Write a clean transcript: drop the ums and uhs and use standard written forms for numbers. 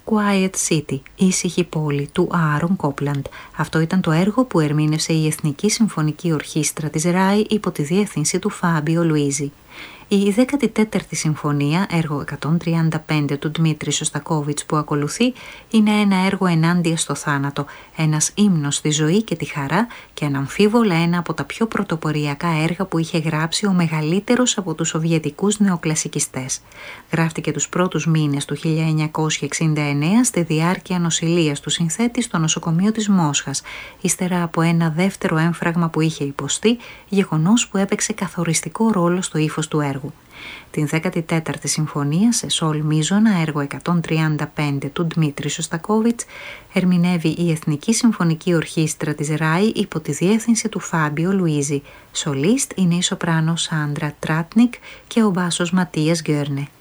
Quiet City, ήσυχη πόλη, του Άρον Κόπλαντ. Αυτό ήταν το έργο που ερμήνευσε η Εθνική Συμφωνική Ορχήστρα της ΡΑΗ υπό τη διεύθυνση του Φάμπιο Λουίζη. Η 14η Συμφωνία, έργο 135 του Δημήτρη Σωστακόβιτς που ακολουθεί, είναι ένα έργο ενάντια στο θάνατο, ένας ύμνος στη ζωή και τη χαρά και αναμφίβολα ένα από τα πιο πρωτοποριακά έργα που είχε γράψει ο μεγαλύτερος από τους σοβιετικούς νεοκλασικιστές. Γράφτηκε τους πρώτους μήνες του 1969 στη διάρκεια νοσηλείας του συνθέτη στο νοσοκομείο της Μόσχας, ύστερα από ένα δεύτερο έμφραγμα που είχε υποστεί, γεγονός που έπαιξε καθοριστικό ρόλο στο ύφος του έργου. Την 14η Συμφωνία σε σολ μίζωνα, έργο 135 του Δημήτρη Σωστακόβιτς, ερμηνεύει η Εθνική Συμφωνική Ορχήστρα της ΡΑΗ υπό τη διεύθυνση του Φάμπιο Λουίζη. Σολίστ είναι η σοπράνο Σάντρα Τράτνικ και ο μπάσος Ματίας Γκέρνε.